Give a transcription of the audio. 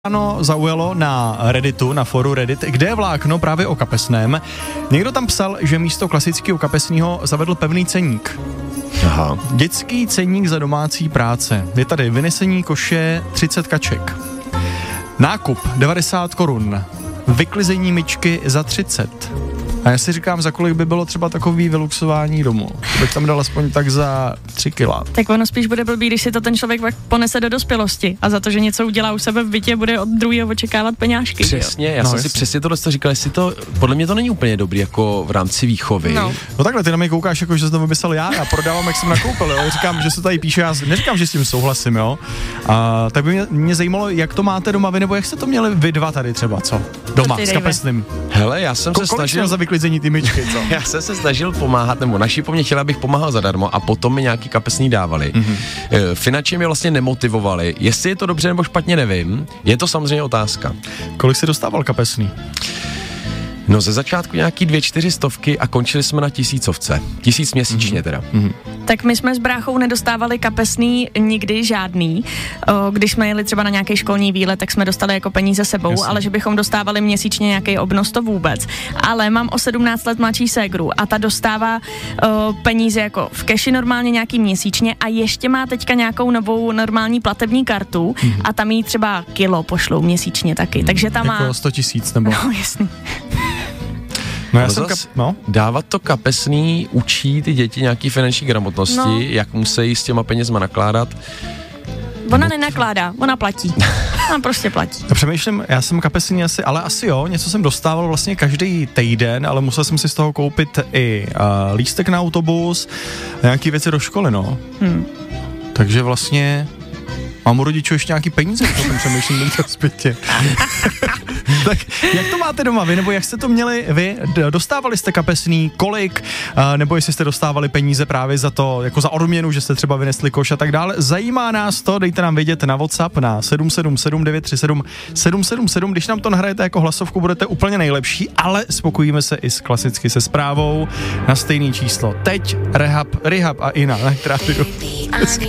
Ano, zaujalo na Redditu, na foru Reddit, kde je vlákno právě o kapesném. Někdo tam psal, že místo klasického kapesního zavedl pevný ceník. Aha. Dětský ceník za domácí práce. Je tady vynesení koše 30 kaček. Nákup 90 korun. Vyklizení myčky za 30. A já si říkám, za kolik by bylo třeba takový vyluxování domu. Bych tam dal aspoň tak za 3 kila. Tak ono spíš bude blbý, když si to ten člověk ponese do dospělosti a za to, že něco udělá u sebe v bytě, bude od druhého očekávat peňážky. Přesně, já jsem si přesně tohle říkal, jestli to, podle mě to není úplně dobrý jako v rámci výchovy. No takhle, ty na mě koukáš, jako že jsem to vymyslel já prodávám, jak jsem nakoupil, jo. Říkám, že se tady píše, já neříkám, že s tím souhlasím, jo. A tak by mě zajímalo, jak to máte doma vy, nebo jak jste to měli vy dva tady třeba, co? Doma, s kapesným. Hele, já jsem se snažil za vyklizení ty myčky, co? Já jsem se snažil pomáhat, nebo naši po mně chtěli, abych pomáhal zadarmo a potom mi nějaký kapesný dávali. Finančně mě vlastně nemotivovali. Jestli je to dobře nebo špatně, nevím. Je to samozřejmě otázka. Kolik jsi dostával kapesný? No ze začátku nějaký 200-400 a končili jsme na 1000. 1000 měsíčně teda. Tak my jsme s bráchou nedostávali kapesný nikdy žádný. Když jsme jeli třeba na nějaký školní výlet, tak jsme dostali jako peníze sebou, Jasně. ale že bychom dostávali měsíčně nějaký obnos, to vůbec. Ale mám o 17 let mladší ségru a ta dostává peníze jako v keši normálně nějaký měsíčně a ještě má teďka nějakou novou normální platební kartu a tam jí třeba kilo pošlou měsíčně taky. Takže tam jako má 100 000 nebo? No jasný. No já jsem dávat to kapesný učí ty děti nějaký finanční gramotnosti, jak musí s těma penězma nakládat. Ona nenakládá, ona platí. Ona prostě platí. Já přemýšlím, já jsem kapesný asi jo, něco jsem dostával vlastně každý týden, ale musel jsem si z toho koupit i lístek na autobus, nějaký věci do školy, no. Takže vlastně mám u rodičů ještě nějaký peníze, to jsem přemýšlím teďka zpětě. Tak jak to máte doma vy, nebo jak jste to měli vy? Dostávali jste kapesný, kolik, nebo jestli jste dostávali peníze právě za to, jako za odměnu, že jste třeba vynesli koš a tak dále. Zajímá nás to, dejte nám vědět na WhatsApp na 777 937 777, když nám to nahrajete jako hlasovku, budete úplně nejlepší, ale spokojíme se i klasicky se zprávou na stejný číslo. Teď Rehab a Ina, na která